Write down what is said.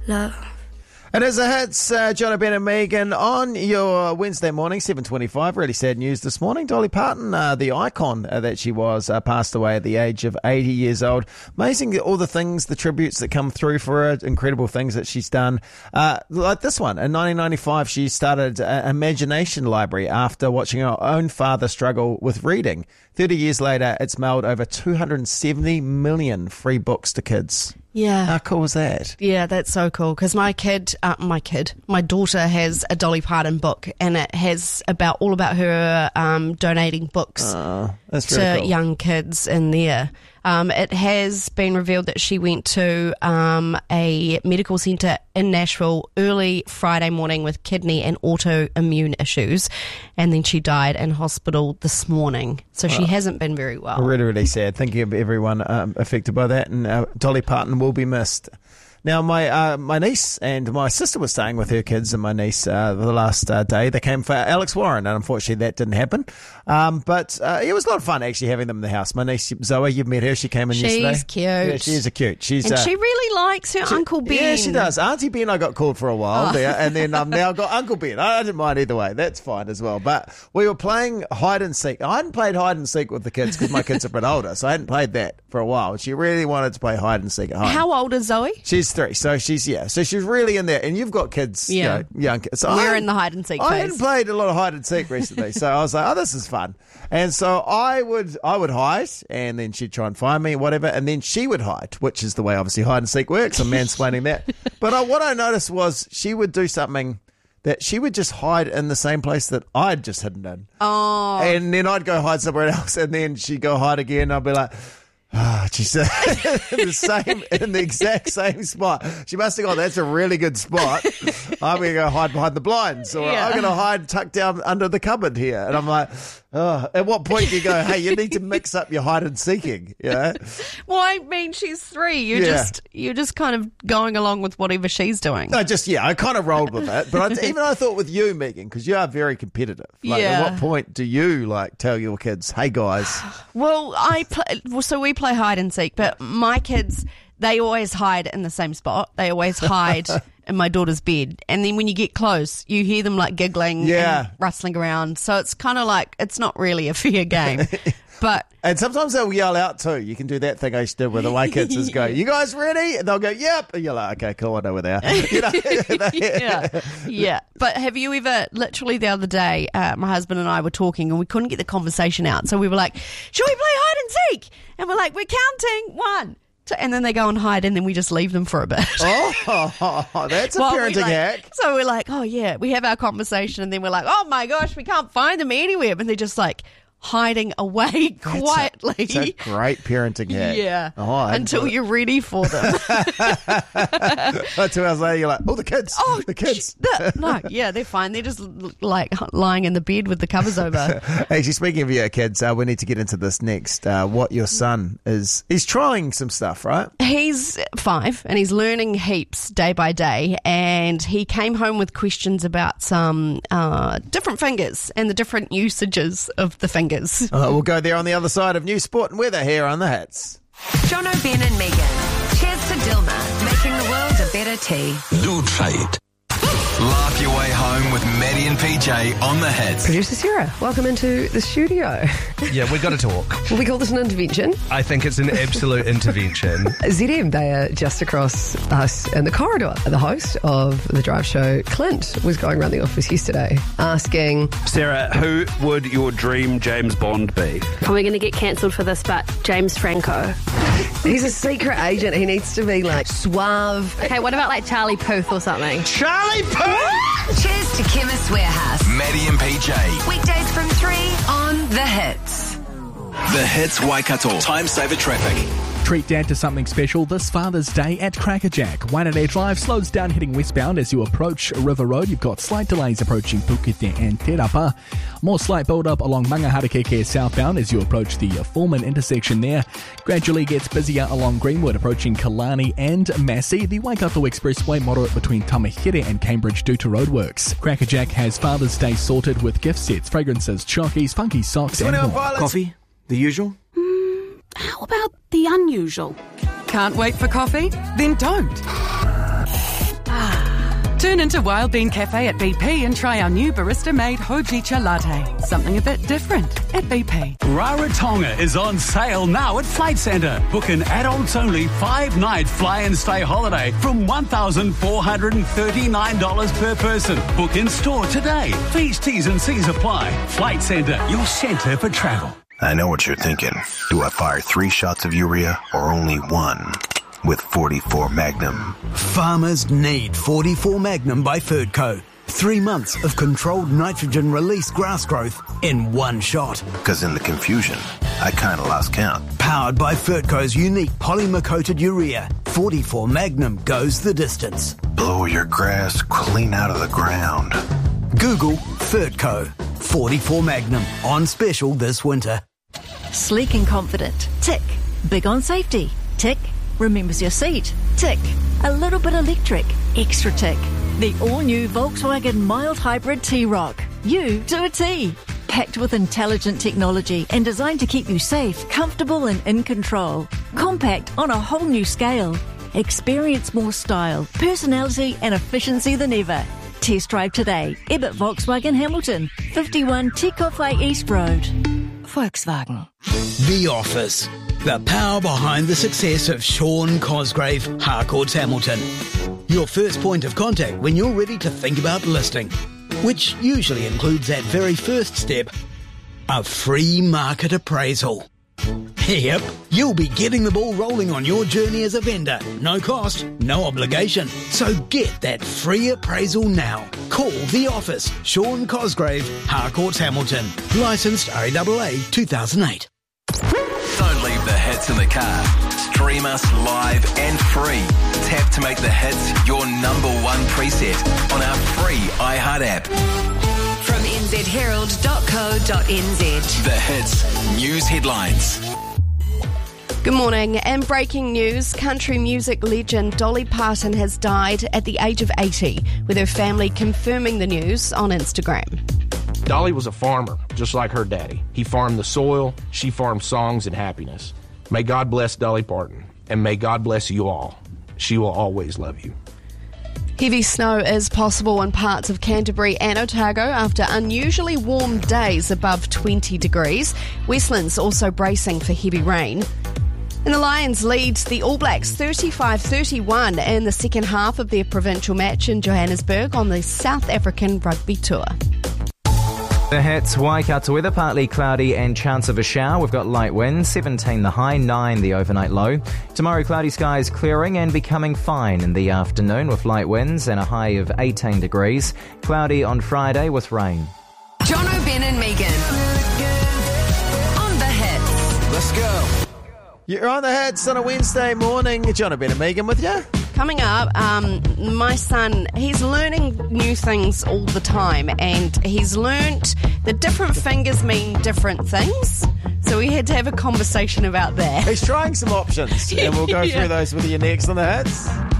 love. It is a hits, John, Ben and Megan on your Wednesday morning, 7:25. Really sad news this morning. Dolly Parton, the icon that she was, passed away at the age of 80 years old. Amazing all the things, the tributes that come through for her, incredible things that she's done. Like this one, in 1995, she started Imagination Library after watching her own father struggle with reading. 30 years later, it's mailed over 270 million free books to kids. Yeah. How cool is that? Yeah, that's so cool. Because my daughter has a Dolly Parton book, and it has all about her donating books That's to really cool. young kids in there. It has been revealed that she went to a medical centre in Nashville early Friday morning with kidney and autoimmune issues, and then she died in hospital this morning. So she hasn't been very well. Really, really sad. Thinking of everyone affected by that, and Dolly Parton will be missed. Now, my niece and my sister were staying with her kids and my niece the last day. They came for Alex Warren, and unfortunately that didn't happen. But it was a lot of fun actually having them in the house. My niece Zoe, you've met her. She came in yesterday. She's cute. Yeah, she is cute. And she really likes her Uncle Ben. Yeah, she does. Auntie Ben I got called for a while there, and then I've now got Uncle Ben. I didn't mind either way. That's fine as well. But we were playing hide and seek. I hadn't played hide and seek with the kids because my kids are a bit older, so I hadn't played that for a while. She really wanted to play hide and seek at home. How old is Zoe? She's 3, so she's really in there. And you've got kids, young kids. So we're in the hide and seek phase. I hadn't played a lot of hide and seek recently, so I was like, oh, this is fun. And so I would hide, and then she'd try and find me, whatever, and then she would hide, which is the way obviously hide and seek works. I'm mansplaining that. But what I noticed was she would do something that she would just hide in the same place that I'd just hidden in. Oh. And then I'd go hide somewhere else, and then she'd go hide again. I'd be like, she's in the exact same spot. She must have gone, that's a really good spot. I'm going to go hide behind the blinds, or I'm going to hide tucked down under the cupboard here. And I'm like, at what point do you go, hey, you need to mix up your hide and seeking? Yeah. Well, I mean, she's 3. You're just kind of going along with whatever she's doing. No, I kind of rolled with it. But I thought with you, Megan, because you are very competitive. Like, at what point do you tell your kids, hey guys? Well, so we play hide and seek, but my kids, they always hide in the same spot. They always hide in my daughter's bed. And then when you get close, you hear them giggling and rustling around. So it's kind of it's not really a fair game. And sometimes they'll yell out too. You can do that thing I used to do with my kids is go, you guys ready? And they'll go, yep. And you're like, okay, cool, I know where they are. Yeah. But have you ever, literally the other day, my husband and I were talking and we couldn't get the conversation out. So we were like, should we play hide and seek? And we're like, we're counting 1. And then they go and hide, and then we just leave them for a bit. Oh, that's a parenting hack. So we're like, oh, yeah, we have our conversation, and then we're like, oh, my gosh, we can't find them anywhere. But they're just hiding away quietly. It's a great parenting hack. Yeah. Until you're ready for them. 2 hours later, you're like, the kids. The kids. They're fine. They're just lying in the bed with the covers over. Actually, speaking of your kids, we need to get into this next. What your son he's trying some stuff, right? He's 5 and he's learning heaps day by day. And he came home with questions about some different fingers and the different usages of the fingers. We'll go there on the other side of news, sport and weather here on The Hits. John O'Ben and Megan. Cheers to Dilma, making the world a better tea. Lutrate. Laugh your way home with Maddie and PJ on The Hits. Producer Sarah, welcome into the studio. Yeah, we've got to talk. Will we call this an intervention? I think it's an absolute intervention. ZM, they are just across us in the corridor. The host of the drive show, Clint, was going around the office yesterday asking, Sarah, who would your dream James Bond be? Probably going to get cancelled for this, but James Franco. He's a secret agent. He needs to be suave. Okay, what about Charlie Puth or something? Charlie Puth! Cheers to Chemist Warehouse. Maddie and PJ. Weekdays from 3 on The Hits. The Hits Waikato. Time saver traffic. Treat Dad to something special this Father's Day at Crackerjack. Waitanere Drive slows down heading westbound as you approach River Road. You've got slight delays approaching Pukete and Te Rapa. More slight build-up along Mangaharakeke southbound as you approach the Foreman intersection there. Gradually gets busier along Greenwood approaching Kalani and Massey. The Waikato Expressway moderate between Tamahere and Cambridge due to roadworks. Crackerjack has Father's Day sorted with gift sets, fragrances, chockies, funky socks and more. Coffee? The usual? How about the unusual? Can't wait for coffee? Then don't. Tune into Wild Bean Cafe at BP and try our new barista-made Hojicha latte. Something a bit different at BP. Rarotonga is on sale now at Flight Centre. Book an adults-only 5-night fly-and-stay holiday from $1,439 per person. Book in store today. Fees, T's and C's apply. Flight Centre, your centre for travel. I know what you're thinking. Do I fire 3 shots of urea or only 1? With 44 Magnum. Farmers need 44 Magnum by Ferdco. 3 months of controlled nitrogen release grass growth in 1 shot. Because in the confusion, I kind of lost count. Powered by Ferdco's unique polymer-coated urea, 44 Magnum goes the distance. Blow your grass clean out of the ground. Google Ferdco. 44 Magnum on special this winter. Sleek and confident. Tick. Big on safety. Tick. Remembers your seat. Tick. A little bit electric. Extra tick. The all-new Volkswagen mild hybrid T-Roc. You to a T. Packed with intelligent technology and designed to keep you safe, comfortable and in control. Compact on a whole new scale. Experience more style, personality and efficiency than ever. Test drive today. Ebbett Volkswagen Hamilton, 51 Tikofai East Road. Volkswagen. The Office. The power behind the success of Sean Cosgrave, Harcourts Hamilton. Your first point of contact when you're ready to think about listing, which usually includes that very first step, a free market appraisal. Yep, you'll be getting the ball rolling on your journey as a vendor. No cost, no obligation. So get that free appraisal now. Call The Office. Sean Cosgrave, Harcourts Hamilton. Licensed RAAA 2008. Don't leave the hits in the car. Stream us live and free. Tap to make the hits your #1 preset on our free iHeart app. From nzherald.co.nz. The Hits News Headlines. Good morning. And breaking news, country music legend Dolly Parton has died at the age of 80, with her family confirming the news on Instagram. Dolly was a farmer, just like her daddy. He farmed the soil, she farmed songs and happiness. May God bless Dolly Parton, and may God bless you all. She will always love you. Heavy snow is possible in parts of Canterbury and Otago after unusually warm days above 20 degrees. Westlands also bracing for heavy rain. And the Lions lead the All Blacks 35-31 in the second half of their provincial match in Johannesburg on the South African Rugby Tour. The Hits, Waikato weather, partly cloudy and chance of a shower. We've got light winds, 17 the high, 9 the overnight low. Tomorrow, cloudy skies clearing and becoming fine in the afternoon with light winds and a high of 18 degrees. Cloudy on Friday with rain. John O'Ben and Megan. On the Hits. Let's go. You're on the Hits on a Wednesday morning. John O'Ben and Megan with you. Coming up, my son, he's learning new things all the time, and he's learnt that different fingers mean different things. So we had to have a conversation about that. He's trying some options, and we'll go through those with you next on the Hits.